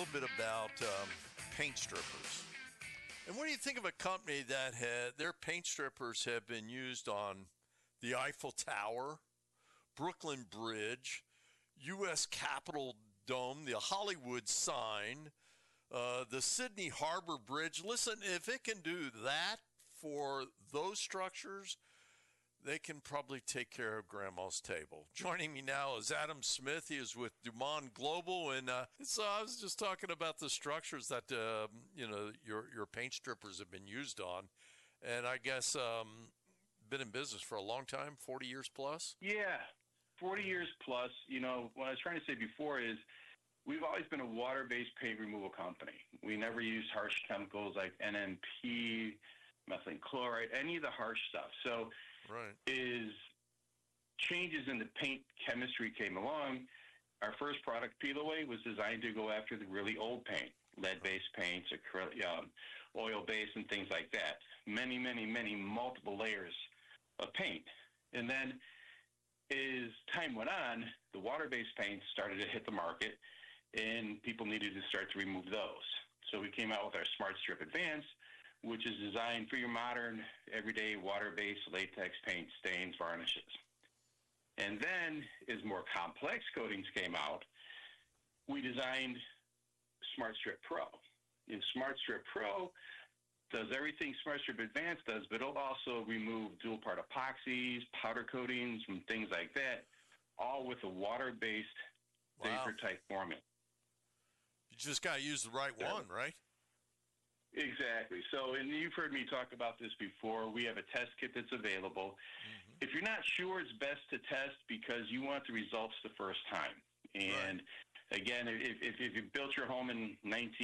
little bit about paint strippers. And what do you think of a company that their paint strippers have been used on the Eiffel Tower, Brooklyn Bridge, U.S. Capitol Dome, the Hollywood sign, the Sydney Harbor Bridge? Listen, if it can do that for those structures, they can probably take care of Grandma's table. Joining me now is Adam Smith. He is with Dumont Global, and so I was just talking about the structures that your paint strippers have been used on, and I guess been in business for a long time, 40 years plus. Yeah, 40 years plus. You know, what I was trying to say before is we've always been a water-based paint removal company. We never used harsh chemicals like NMP, methylene chloride, any of the harsh stuff. So as changes in the paint chemistry came along, our first product, Peel Away, was designed to go after the really old paint, lead-based paints, oil-based, and things like that. Many, many, many multiple layers of paint. And then as time went on, the water-based paints started to hit the market, and people needed to start to remove those. So we came out with our Smart Strip Advanced, which is designed for your modern, everyday, water-based latex paint, stains, varnishes. And then, as more complex coatings came out, we designed Smart Strip Pro. And Smart Strip Pro does everything Smart Strip Advanced does, but it'll also remove dual-part epoxies, powder coatings, and things like that, all with a water-based vapor-type formula. You just got to use the right one, right? Exactly. So, and you've heard me talk about this before. We have a test kit that's available. Mm-hmm. If you're not sure, it's best to test because you want the results the first time. And again, if you built your home in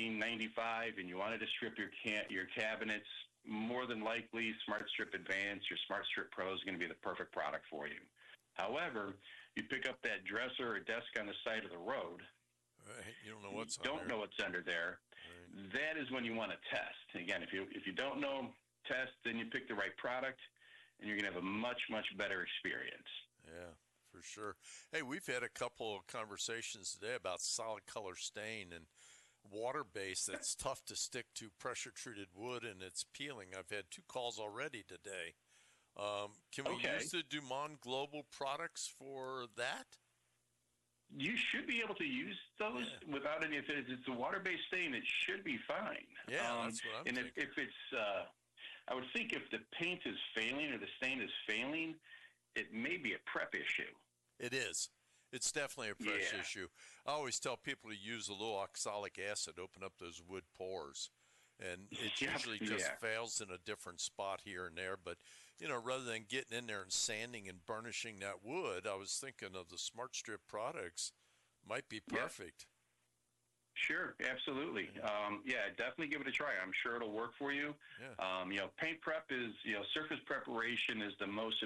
1995 and you wanted to strip your cabinets, more than likely Smart Strip Advanced, your Smart Strip Pro is going to be the perfect product for you. However, you pick up that dresser or desk on the side of the road. Right. You don't know what's under there. Right. That is when you want to test. Again, if you don't know, test, then you pick the right product, and you're going to have a much, much better experience. Yeah, for sure. Hey, we've had a couple of conversations today about solid color stain and water-based that's tough to stick to pressure-treated wood, and it's peeling. I've had 2 calls already today. Can we use the Dumont Global products for that? You should be able to use those without any. If it's a water-based stain, it should be fine. Yeah, that's what I'm thinking. And if it's, I would think if the paint is failing or the stain is failing, it may be a prep issue. It is. It's definitely a prep issue. I always tell people to use a little oxalic acid to open up those wood pores. And it usually just fails in a different spot here and there. But, rather than getting in there and sanding and burnishing that wood, I was thinking of the Smart Strip products might be perfect. Sure, absolutely. Definitely give it a try. I'm sure it'll work for you. Yeah. Paint prep is, surface preparation is the most